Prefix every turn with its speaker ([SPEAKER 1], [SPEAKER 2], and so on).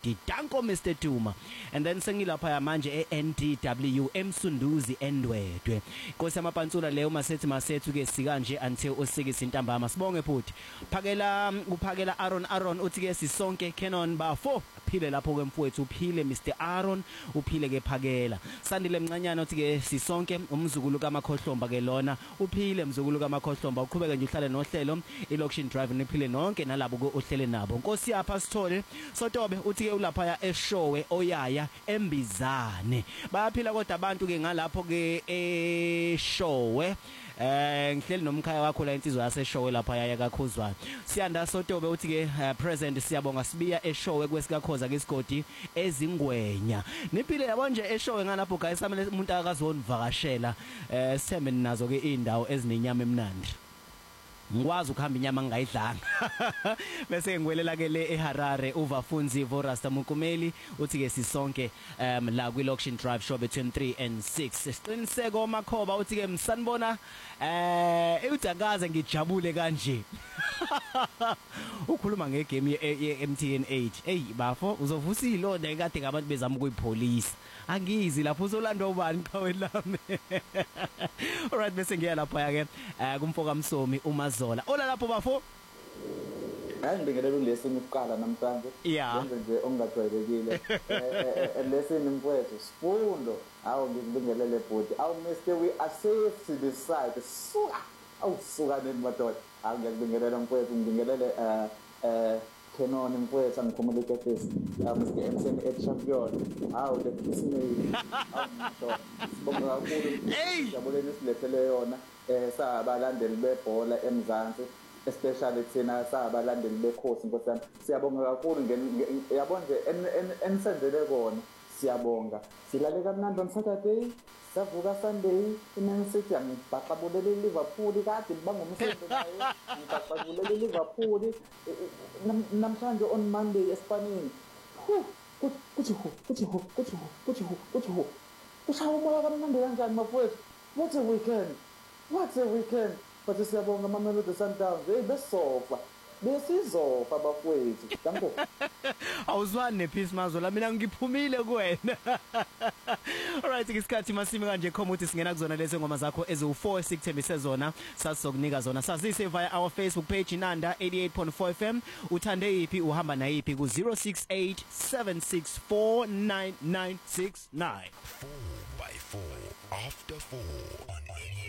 [SPEAKER 1] isigodi danko Mr Duma and then sengilapha manje eNDW eMsunduzi eNdwedwe Nkosi yamapantsula leyo masethu ke sikanje until usikisi intambama sibonge futhi uphakela Aaron uthi ke sisonke Canon bafo phile lapho kwemfowethu uphile Mr Aaron uphile ke phakela Sandile Mncanyana uthi ke sisonke umzukulu kaMakhohlomba ke lona uphile mzukulu kaMakhohlomba uqhubeka nje uhlale nohlelo iLocation Drive niphile nonke nalabo ke uhlele nabo Nkosi yapha Sithole Sotobe uthi ke ulapha eShowe oyaya eMbizane bayaphila kodwa abantu ke ngalapho ke eShowe ngihleli nomkhaya wakho la insizwa yaseShowe lapha yaya kaKhuzwana Siyanda Sotobe uthi ke present siyabonga sibiya eShowe kwesikakhoza ke isigodi ezingwenya niphile yabo nje eShowe ngalapho guys samele umuntu akazonivakashela sithembe ninazo ke indawo ezinenyama emnandi ngikwazi ukuhamba inyama ngayidlanga bese ngikwelela ke le eHarare uVafunzi Vorasta Mukumeli uthi ke sisonke la kwiLocation Drive show between 3 and 6 siqiniseko Makhoba uthi ke msanibona udakaze ngijabule kanje ukhuluma ngegame yeMTN 8 hey bafo uzovusa ilonda ekade ngabantu bezama ukuyipolice angizi lapho uzolandwa ubani qawe lami alright bese ngiya lapha yake kumfoka Msomi uMazola ola lapho bafo
[SPEAKER 2] ngibingelela lesson ukuqala namhlanje yenze nje ongajwayelekile lesson mfowethu sifundo awu ngibingelele body awu Mr we assess to the side suka awusuka nemadoda ngiyakubingelela mfowethu ngibingelele Canon mfowethu angiphumule ikefesi Mr MCN champion hawu the peacemaker bonga kakhulu jabuleni silethele yona sabalandeli bebhola eMzansi especially thina sabalandeli bekhosi Nkosi yami siyabonga kakhulu yabo nje ensenzele kona siyabonga silale kamnandi on Saturday savuka Sunday imene sithi ngibaqabulele Liverpool kade bangumsebenzi naye ngibaqabulele Liverpool namhlanje on Monday eSpanini kuthi ushawa umoya kamnandi kanjani mafowethu what a weekend but siyabonga Mamelodi Sundowns besizofa bafowethu danko
[SPEAKER 1] awuzwani nePeace Mazola mina ngiphumile kuwena alright isikhathi masimi kanje khoma uthi singena kuzona lezi ngoma zakho ezu4 sikuthembise zona sasizokunika zona sazise via our Facebook page Nanda 88.4 FM uthande ipi uhamba na ipi ku 0687649969
[SPEAKER 3] 4x4 after 4 on